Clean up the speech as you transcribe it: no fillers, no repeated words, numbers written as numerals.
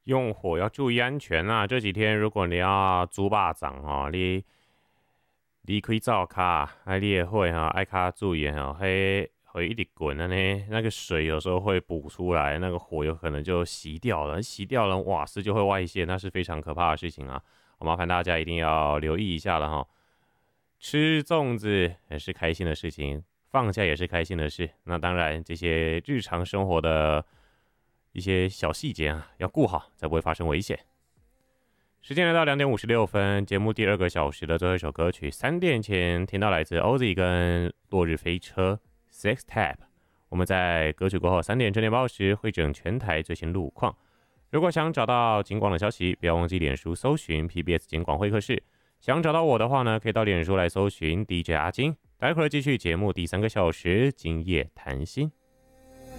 用火要注意安全啊！这几天如果你要煮肉粽哦，你开灶卡，你也会哈，爱卡注意哈，会一直滚的呢。那个水有时候会补出来，那个火有可能就熄掉了，熄掉了瓦斯就会外泄，那是非常可怕的事情啊！我麻烦大家一定要留意一下了哈。吃粽子也是开心的事情，放假也是开心的事。那当然，这些日常生活的一些小细节啊，要顾好，才不会发生危险。时间来到2:56，节目第2个小时的最后一首歌曲，3点前听到来自 Ozzy 跟落日飞车 Sex Tap。我们在歌曲过后3点整点报时会整全台最新路况。如果想找到警广的消息，不要忘记脸书搜寻 PBS 警广会客室。想找到我的话呢，可以到脸书来搜寻 DJ 阿金。待会儿继续节目第3个小时，今夜谈心。